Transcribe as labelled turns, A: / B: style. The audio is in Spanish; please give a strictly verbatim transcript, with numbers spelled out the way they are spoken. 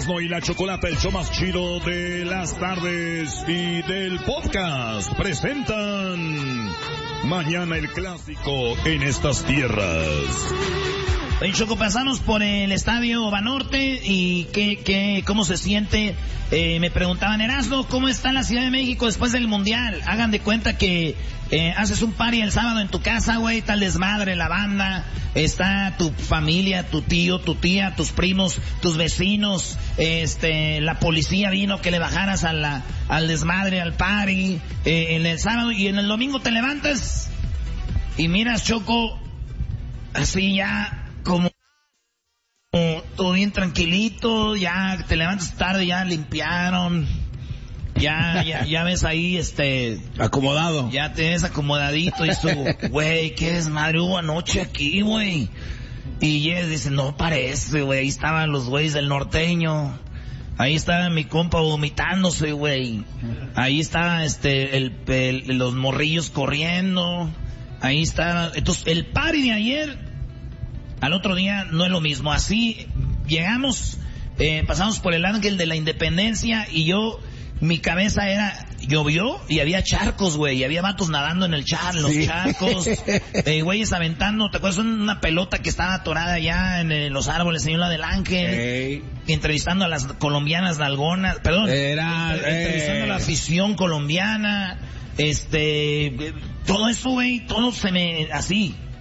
A: Erasmo y la Chocolata, el show más chido de las tardes y del podcast, presentan Mañana el Clásico en estas tierras.
B: Oye, Choco, pasamos por el estadio Banorte y qué, qué, cómo se siente. Eh, me preguntaban, Erasmo, ¿cómo está la Ciudad de México después del Mundial? Hagan de cuenta que eh, haces un party el sábado en tu casa, güey, tal desmadre, la banda, está tu familia, tu tío, tu tía, tus primos, tus vecinos, este, la policía vino que le bajaras a la, al desmadre, al party, eh, en el sábado, y en el domingo te levantas y miras, Choco, así ya... Como, como todo bien tranquilito, ya te levantas tarde, ya limpiaron, ya, ya, ya ves ahí, este...
C: acomodado.
B: Ya te ves acomodadito y su, güey, qué desmadre hubo anoche aquí, güey. Y Jess dice, no parece, güey, ahí estaban los güeyes del norteño. Ahí estaba mi compa vomitándose, güey. Ahí estaba, este, el, el, los morrillos corriendo. Ahí estaba, entonces, el party de ayer... Al otro día no es lo mismo. Así llegamos, eh, pasamos por el Ángel de la Independencia y yo, mi cabeza era, llovió y había charcos, güey, y había vatos nadando en el char, en los sí. charcos, eh, güeyes aventando, ¿te acuerdas? Una pelota que estaba atorada allá en eh, los árboles, en la del Ángel, hey. entrevistando a las colombianas nalgonas, perdón,
C: era,
B: entre, entrevistando eh. a la afición colombiana, este, todo eso, güey, todo se me, así.